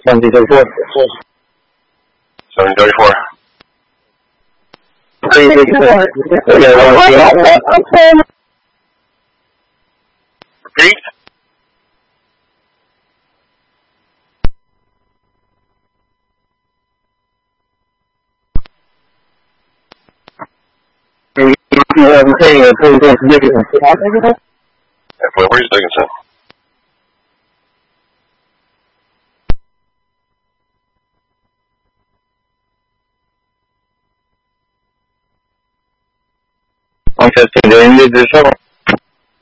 1734. 1734. Repeat. Where's Dickinson? I'm 15, do you need the show?